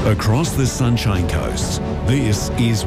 Across the Sunshine Coast, this is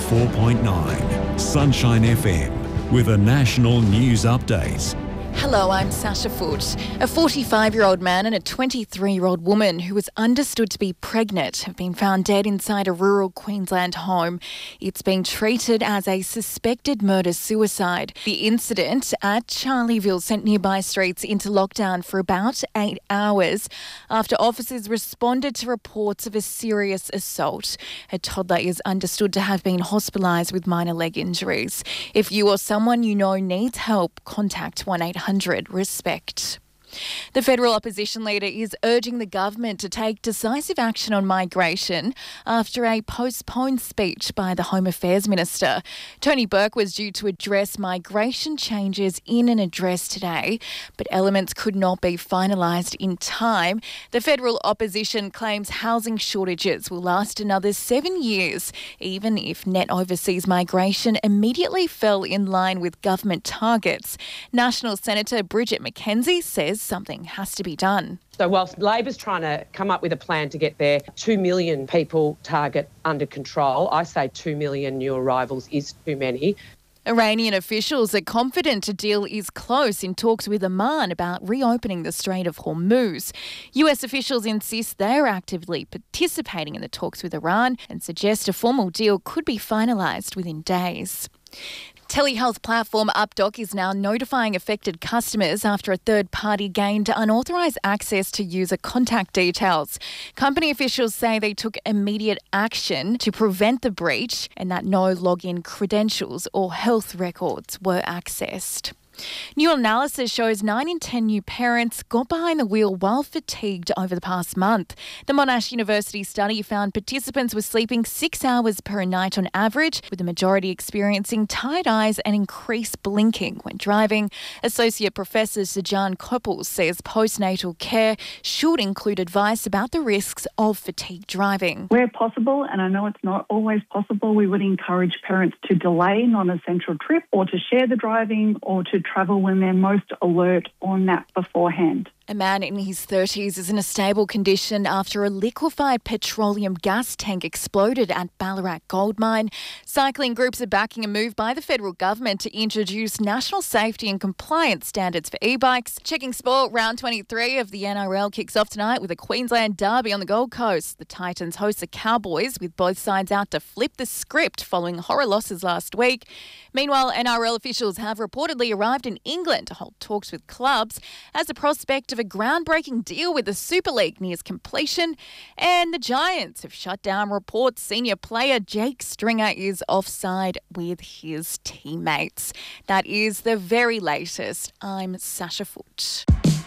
104.9 Sunshine FM with a national news update. Hello, I'm Sasha Foote. A 45-year-old man and a 23-year-old woman who was understood to be pregnant have been found dead inside a rural Queensland home. It's been treated as a suspected murder-suicide. The incident at Charlieville sent nearby streets into lockdown for about 8 hours after officers responded to reports of a serious assault. A toddler is understood to have been hospitalised with minor leg injuries. If you or someone you know needs help, contact 1-800-RESPECT. The federal opposition leader is urging the government to take decisive action on migration after a postponed speech by the Home Affairs Minister. Tony Burke was due to address migration changes in an address today, but elements could not be finalised in time. The federal opposition claims housing shortages will last another 7 years, even if net overseas migration immediately fell in line with government targets. National Senator Bridget McKenzie says something has to be done. So whilst Labor's trying to come up with a plan to get their 2 million people target under control, I say 2 million new arrivals is too many. Iranian officials are confident a deal is close in talks with Oman about reopening the Strait of Hormuz. US officials insist they're actively participating in the talks with Iran and suggest a formal deal could be finalised within days. Telehealth platform UpDoc is now notifying affected customers after a third party gained unauthorised access to user contact details. Company officials say they took immediate action to prevent the breach and that no login credentials or health records were accessed. New analysis shows 9 in 10 new parents got behind the wheel while fatigued over the past month. The Monash University study found participants were sleeping 6 hours per night on average, with the majority experiencing tired eyes and increased blinking when driving. Associate Professor Sajan Koppel says postnatal care should include advice about the risks of fatigue driving. Where possible, and I know it's not always possible, we would encourage parents to delay non-essential trip or to share the driving or to travel when they're most alert on that beforehand. A man in his 30s is in a stable condition after a liquefied petroleum gas tank exploded at Ballarat Gold Mine. Cycling groups are backing a move by the federal government to introduce national safety and compliance standards for e-bikes. Checking sport, round 23 of the NRL kicks off tonight with a Queensland derby on the Gold Coast. The Titans host the Cowboys, with both sides out to flip the script following horror losses last week. Meanwhile, NRL officials have reportedly arrived in England to hold talks with clubs as the prospect of a groundbreaking deal with the Super League nears completion, and the Giants have shut down reports senior player Jake Stringer is offside with his teammates. That is the very latest. I'm Sasha Foote.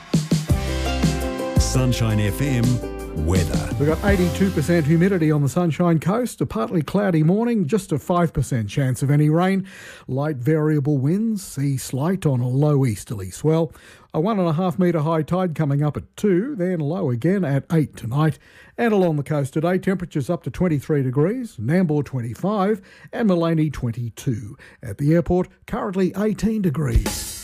Sunshine FM weather. We've got 82% humidity on the Sunshine Coast, a partly cloudy morning, just a 5% chance of any rain, light variable winds, sea slight on a low easterly swell, a 1.5 metre high tide coming up at 2, then low again at 8 tonight. And along the coast today, temperatures up to 23 degrees, Nambour 25 and Maleny 22. At the airport, currently 18 degrees.